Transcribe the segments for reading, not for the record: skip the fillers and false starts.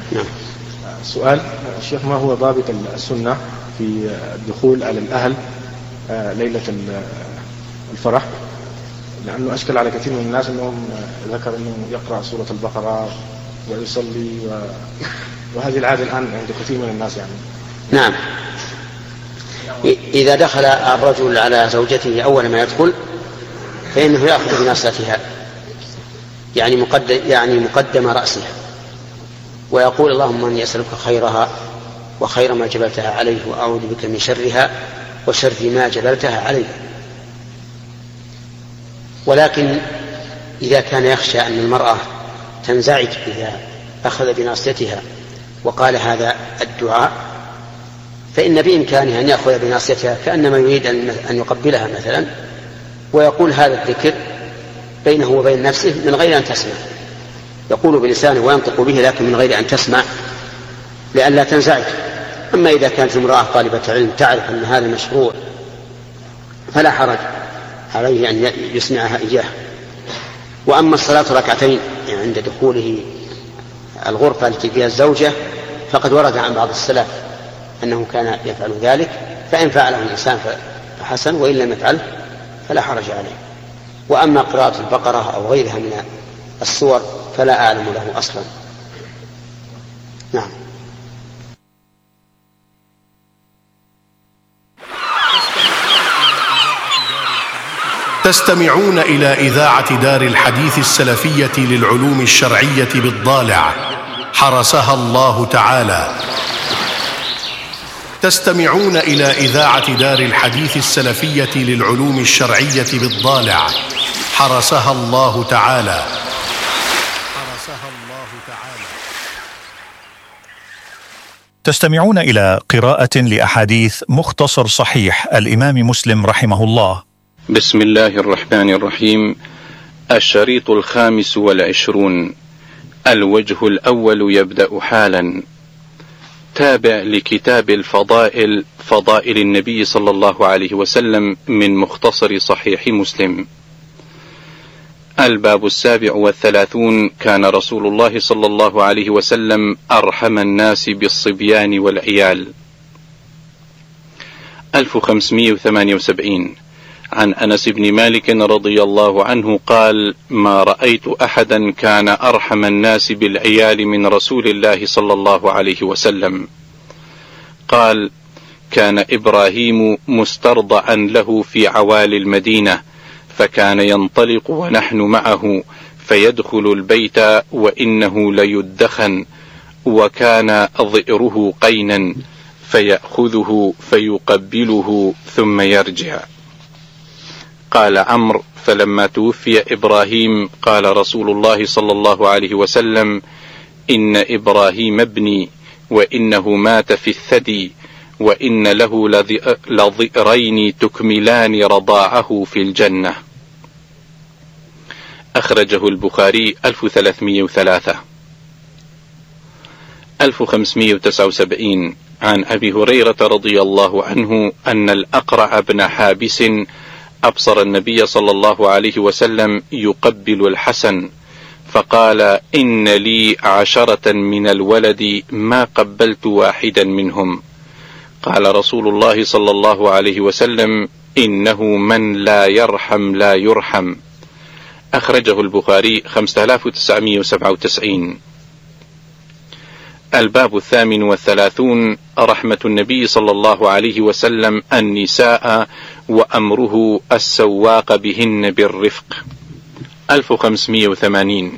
نعم. سؤال الشيخ، ما هو ضابط السنة في الدخول على الأهل ليلة الفرح؟ لأنه أشكل على كثير من الناس أنهم ذكر أنه يقرأ سورة البقرة ويصلي وهذه العادة الآن عند كثير من الناس يعني. نعم. إذا دخل الرجل على زوجته أول ما يدخل فإنه يأخذ بناصيتها، يعني مقدم رأسها، ويقول اللهم إني أسألك خيرها وخير ما جبلتها عليه وأعوذ بك من شرها وشر ما جبلتها عليه. ولكن إذا كان يخشى أن المرأة تنزعج إذا أخذ بناصيتها وقال هذا الدعاء، فإن بإمكانه أن يأخذ بناصيتها كأنما يريد أن يقبلها مثلا، ويقول هذا الذكر بينه وبين نفسه من غير أن تسمع، يقول بلسانه وينطق به لكن من غير أن تسمع لئلا تنزعج. أما إذا كانت امرأة طالبة علم تعرف أن هذا مشروع فلا حرج عليه أن يسمعها إياه. وأما الصلاة ركعتين عند دخوله الغرفة التي فيها الزوجة فقد ورد عن بعض السلف أنه كان يفعل ذلك، فإن فعله الإنسان فحسن، وإن لم يفعله فلا حرج عليه. وأما قراءة البقرة أو غيرها من السور فلا أعلم له أصلا. نعم. تستمعون إلى إذاعة دار الحديث السلفية للعلوم الشرعية بالضالع حرسها الله تعالى. تستمعون إلى إذاعة دار الحديث السلفية للعلوم الشرعية بالضالع حرسها الله تعالى. تستمعون إلى قراءة لأحاديث مختصر صحيح الإمام مسلم رحمه الله. بسم الله الرحمن الرحيم. الشريط 25. الوجه الأول يبدأ حالا. تابع لكتاب الفضائل، فضائل النبي صلى الله عليه وسلم من مختصر صحيح مسلم. الباب 37. كان رسول الله صلى الله عليه وسلم أرحم الناس بالصبيان والعيال. 1578. عن أنس بن مالك رضي الله عنه قال: ما رأيت أحدا كان أرحم الناس بالعيال من رسول الله صلى الله عليه وسلم. قال: كان إبراهيم مسترضعا له في عوالي المدينة، فكان ينطلق ونحن معه فيدخل البيت وإنه ليدخن، وكان ظئره قينا، فيأخذه فيقبله ثم يرجع. قال عمرو: فلما توفي إبراهيم قال رسول الله صلى الله عليه وسلم: إن إبراهيم ابني، وإنه مات في الثدي، وإن له لضئرين تكملان رضاعه في الجنة. أخرجه البخاري 1303. 1579. عن أبي هريرة رضي الله عنه أن الأقرع بن حابس أبصر النبي صلى الله عليه وسلم يقبل الحسن، فقال: إن لي 10 من الولد ما قبلت واحدا منهم. قال رسول الله صلى الله عليه وسلم: إنه من لا يرحم لا يرحم. أخرجه البخاري 5997. الباب 38. رحمة النبي صلى الله عليه وسلم النساء وأمره السواق بهن بالرفق. 1580.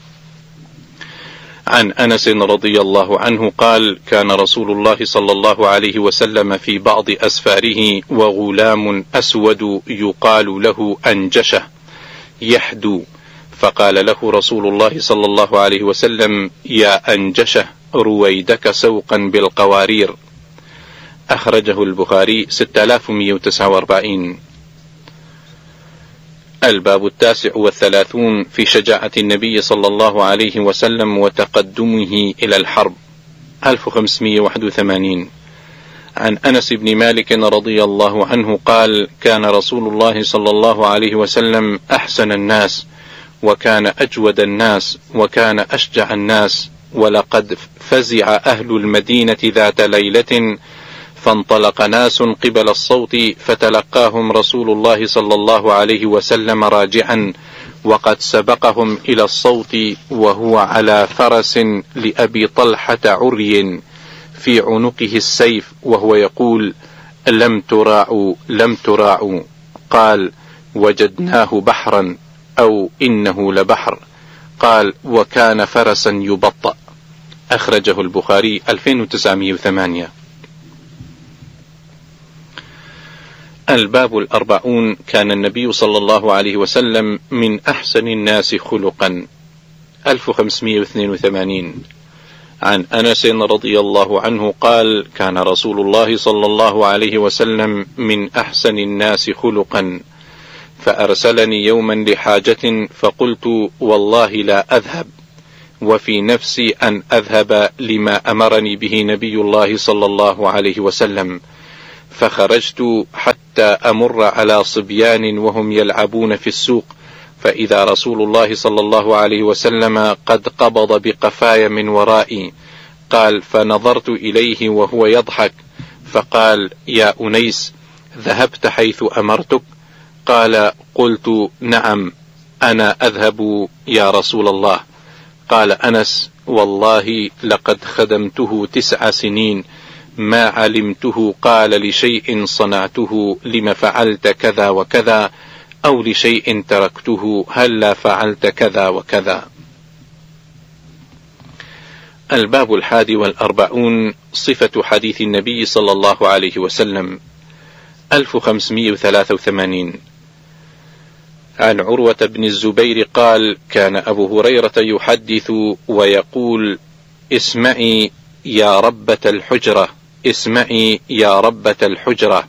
عن أنس رضي الله عنه قال: كان رسول الله صلى الله عليه وسلم في بعض أسفاره وغلام أسود يقال له أنجشة يحدو، فقال له رسول الله صلى الله عليه وسلم: يا أنجشة رويدك سوقا بالقوارير. أخرجه البخاري 6149. الباب 39. في شجاعة النبي صلى الله عليه وسلم وتقدمه إلى الحرب. 1581. عن أنس بن مالك رضي الله عنه قال: كان رسول الله صلى الله عليه وسلم أحسن الناس، وكان أجود الناس، وكان أشجع الناس، ولقد فزع أهل المدينة ذات ليلة فانطلق ناس قبل الصوت فتلقاهم رسول الله صلى الله عليه وسلم راجعا، وقد سبقهم إلى الصوت وهو على فرس لأبي طلحة عري في عنقه السيف، وهو يقول: لم تراعوا لم تراعوا. قال: وجدناه بحرا أو إنه لبحر. قال: وكان فرسا يبطأ. أخرجه البخاري 2908. الباب 40. كان النبي صلى الله عليه وسلم من أحسن الناس خلقا. 1582. عن أنس رضي الله عنه قال: كان رسول الله صلى الله عليه وسلم من أحسن الناس خلقا، فأرسلني يوما لحاجة فقلت: والله لا أذهب، وفي نفسي أن أذهب لما أمرني به نبي الله صلى الله عليه وسلم، فخرجت حتى أمر على صبيان وهم يلعبون في السوق، فإذا رسول الله صلى الله عليه وسلم قد قبض بقفاي من ورائي. قال: فنظرت إليه وهو يضحك، فقال: يا أنيس، ذهبت حيث أمرتك؟ قال: قلت: نعم، أنا أذهب يا رسول الله. قال أنس: والله لقد خدمته 9 سنين ما علمته قال لشيء صنعته لم فعلت كذا وكذا، أو لشيء تركته هلا فعلت كذا وكذا. الباب 41. صفة حديث النبي صلى الله عليه وسلم. 1583. عن عروة بن الزبير قال: كان أبو هريرة يحدث ويقول: اسمعي يا ربة الحجرة، اسمعي يا ربة الحجرة.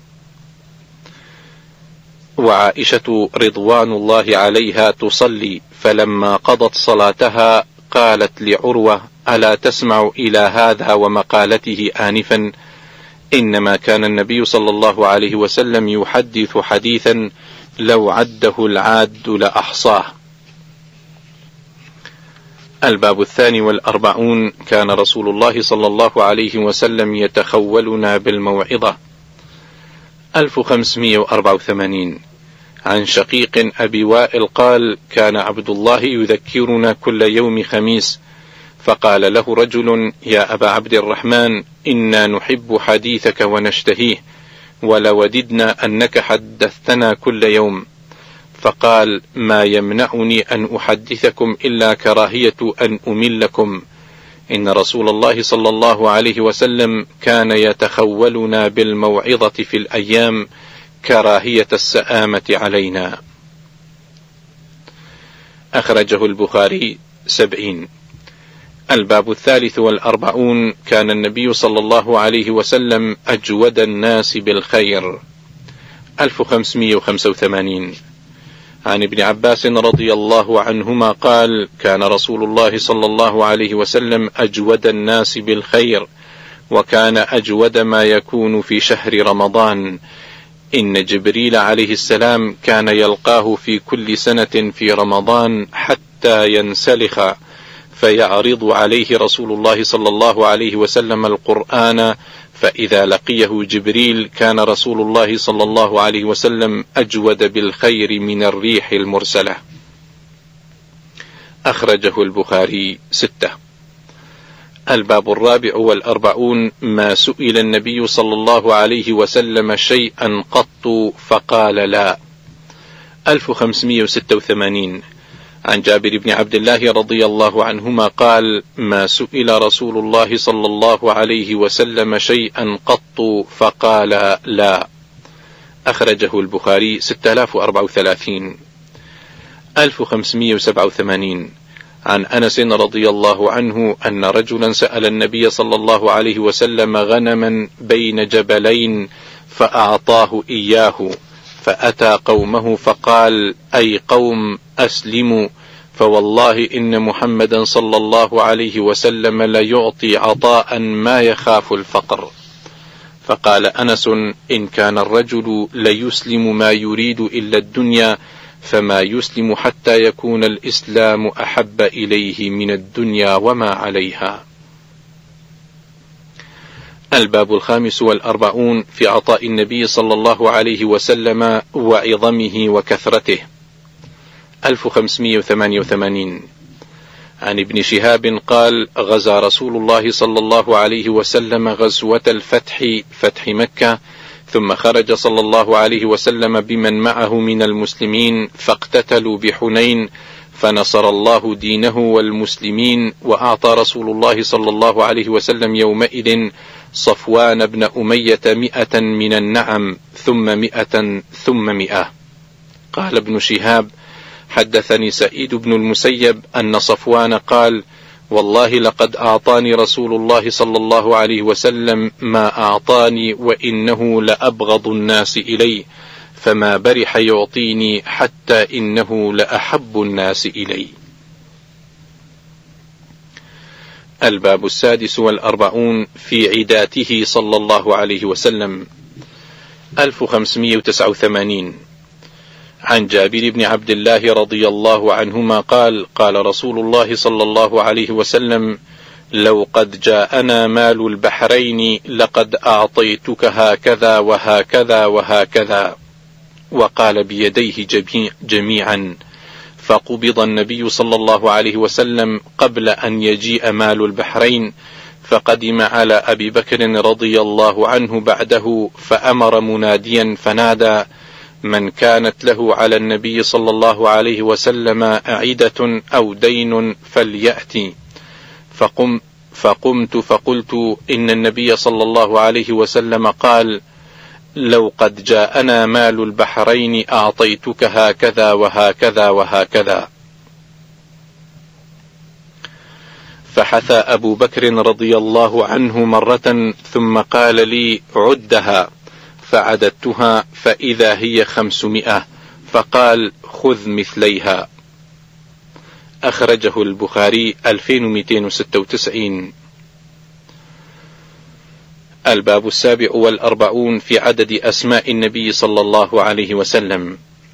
وعائشة رضوان الله عليها تصلي، فلما قضت صلاتها قالت لعروة: ألا تسمع إلى هذا ومقالته آنفا؟ إنما كان النبي صلى الله عليه وسلم يحدث حديثا لو عده العاد لأحصاه. الباب 42. كان رسول الله صلى الله عليه وسلم يتخولنا بالموعظة. 1584. عن شقيق أبي وائل قال: كان عبد الله يذكرنا كل يوم خميس، فقال له رجل: يا أبا عبد الرحمن، إنا نحب حديثك ونشتهيه، ولوددنا أنك حدثتنا كل يوم. فقال: ما يمنعني أن أحدثكم إلا كراهية أن أملكم. إن رسول الله صلى الله عليه وسلم كان يتخولنا بالموعظة في الأيام كراهية السآمة علينا. أخرجه البخاري 70. الباب 43. كان النبي صلى الله عليه وسلم أجود الناس بالخير. 1585. عن ابن عباس رضي الله عنهما قال: كان رسول الله صلى الله عليه وسلم أجود الناس بالخير، وكان أجود ما يكون في شهر رمضان. إن جبريل عليه السلام كان يلقاه في كل سنة في رمضان حتى ينسلخ، فيعرض عليه رسول الله صلى الله عليه وسلم القرآن، فإذا لقيه جبريل كان رسول الله صلى الله عليه وسلم أجود بالخير من الريح المرسلة. أخرجه البخاري 6. الباب 44. ما سئل النبي صلى الله عليه وسلم شيئا قط فقال لا. 1586. عن جابر بن عبد الله رضي الله عنهما قال: ما سئل رسول الله صلى الله عليه وسلم شيئا قط فقال لا. أخرجه البخاري 6034. 1587. عن أنس رضي الله عنه أن رجلا سأل النبي صلى الله عليه وسلم غنما بين جبلين فأعطاه إياه، فأتى قومه فقال: أي قوم أسلموا، فوالله إن محمدا صلى الله عليه وسلم ليعطي عطاء ما يخاف الفقر. فقال أنس: إن كان الرجل ليسلم ما يريد إلا الدنيا فما يسلم حتى يكون الإسلام أحب إليه من الدنيا وما عليها. الباب 45 في عطاء النبي صلى الله عليه وسلم وعظمه وكثرته. 1588 عن ابن شهاب قال: غزا رسول الله صلى الله عليه وسلم غزوة الفتح، فتح مكة، ثم خرج صلى الله عليه وسلم بمن معه من المسلمين فاقتتلوا بحنين، فنصر الله دينه والمسلمين، وأعطى رسول الله صلى الله عليه وسلم يومئذ صفوان بن أمية 100 من النعم، ثم 100 ثم 100. قال ابن شهاب: حدثني سعيد بن المسيب أن صفوان قال: والله لقد أعطاني رسول الله صلى الله عليه وسلم ما أعطاني، وإنه لأبغض الناس إلي، فما برح يعطيني حتى إنه لأحب الناس إلي. الباب 46 في عداته صلى الله عليه وسلم. 1589 عن جابر بن عبد الله رضي الله عنهما قال: قال رسول الله صلى الله عليه وسلم: لو قد جاءنا مال البحرين لقد أعطيتك هكذا وهكذا وهكذا، وقال بيديه جميعا. فقبض النبي صلى الله عليه وسلم قبل أن يجيء مال البحرين، فقدم على أبي بكر رضي الله عنه بعده، فأمر مناديا فنادى: من كانت له على النبي صلى الله عليه وسلم أعدة أو دين فليأتي. فقمت فقلت: إن النبي صلى الله عليه وسلم قال: لو قد جاءنا مال البحرين أعطيتك هكذا وهكذا وهكذا. فحثى أبو بكر رضي الله عنه مرة، ثم قال لي: عدها. فعددتها فإذا هي 500، فقال: خذ مثليها. أخرجه البخاري 2296. الباب 47 في عدد أسماء النبي صلى الله عليه وسلم.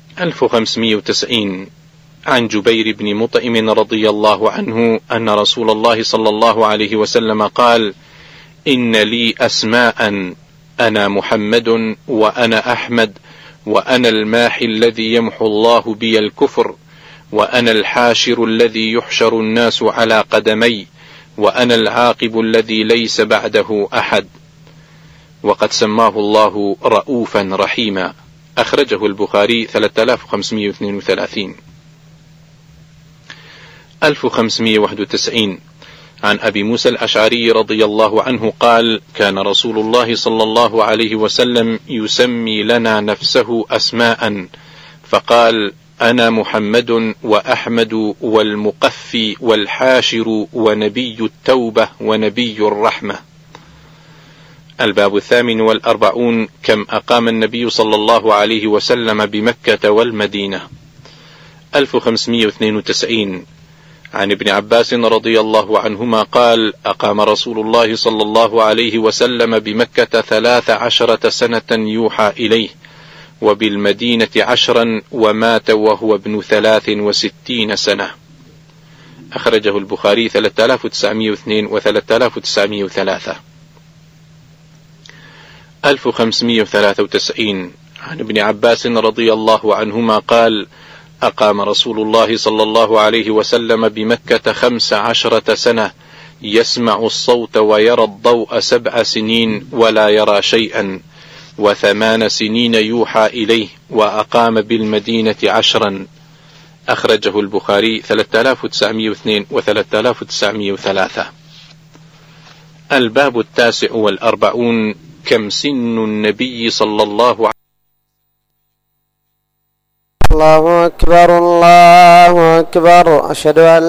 1590 عن جبير بن مطعم رضي الله عنه أن رسول الله صلى الله عليه وسلم قال: إن لي أسماء، أنا محمد، وأنا أحمد، وأنا الماحي الذي يمحو الله بي الكفر، وأنا الحاشر الذي يحشر الناس على قدمي، وأنا العاقب الذي ليس بعده أحد. وقد سماه الله رؤوفا رحيما. أخرجه البخاري 3532. 1591 عن أبي موسى الأشعري رضي الله عنه قال: كان رسول الله صلى الله عليه وسلم يسمي لنا نفسه أسماء، فقال: أنا محمد وأحمد والمقفي والحاشر ونبي التوبة ونبي الرحمة. الباب 48 كم أقام النبي صلى الله عليه وسلم بمكة والمدينة. 1592 عن ابن عباس رضي الله عنهما قال: أقام رسول الله صلى الله عليه وسلم بمكة 13 سنة يوحى إليه، وبالمدينة 10، ومات وهو ابن 63 سنة. أخرجه البخاري 3902 و 3903. 1593 عن ابن عباس رضي الله عنهما قال: أقام رسول الله صلى الله عليه وسلم بمكة 15 سنة، يسمع الصوت ويرى الضوء 7 سنين ولا يرى شيئا، و8 سنين يوحى إليه، وأقام بالمدينة 10. أخرجه البخاري 3902 و 3903. الباب 49 كم سن النبي صلى الله عليه وسلم. الله أكبر الله أكبر. أشهد أن